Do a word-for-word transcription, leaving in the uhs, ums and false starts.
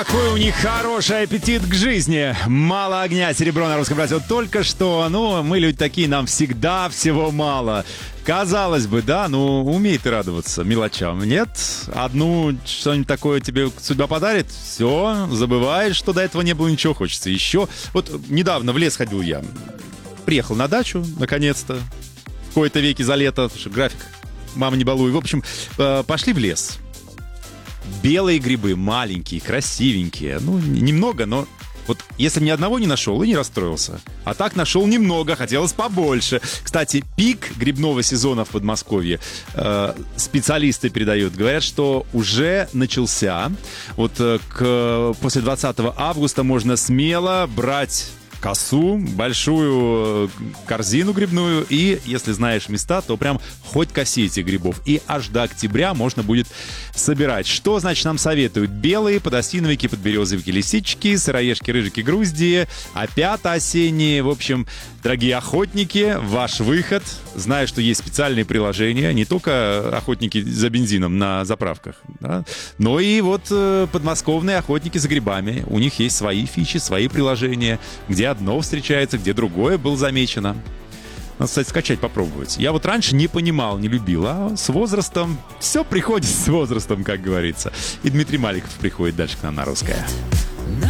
Какой у них хороший аппетит к жизни. Мало огня, серебро на русском радио. Только что, ну, мы люди такие, нам всегда всего мало. Казалось бы, да, ну, умей ты радоваться мелочам. Нет, одну что-нибудь такое тебе судьба подарит, все, забываешь, что до этого не было ничего, хочется еще. Вот недавно в лес ходил я. Приехал на дачу, наконец-то. В кои-то веки за лето, потому что график, мама не балуй. В общем, пошли в лес. Белые грибы, маленькие, красивенькие. Ну, немного, но вот если бы ни одного не нашел и не расстроился. А так нашел немного, хотелось побольше. Кстати, пик грибного сезона в Подмосковье э, специалисты передают. Говорят, что уже начался. Вот э, к, после двадцатого августа можно смело брать косу, большую корзину грибную, и, если знаешь места, то прям хоть коси этих грибов. И аж до октября можно будет собирать. Что, значит, нам советуют? Белые, подосиновики, подберезовики, лисички, сыроежки, рыжики, грузди, опята осенние. В общем, дорогие охотники, ваш выход. Знаю, что есть специальные приложения, не только охотники за бензином на заправках, да, но и вот э, подмосковные охотники за грибами. У них есть свои фичи, свои приложения, где одно встречается, где другое было замечено. Надо, кстати, скачать, попробовать. Я вот раньше не понимал, не любил, а с возрастом все приходит с возрастом, как говорится. И Дмитрий Маликов приходит дальше к нам на «Русское».